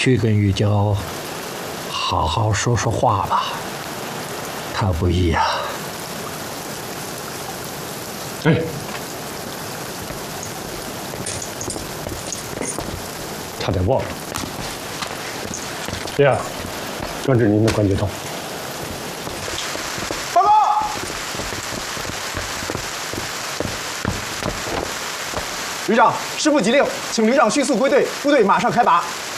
去跟玉娇好好说说话吧，他不易呀。 哎，差点忘了，这样，专治您的关节痛。 报告，旅长，师傅急令，请旅长迅速归队，部队马上开拔。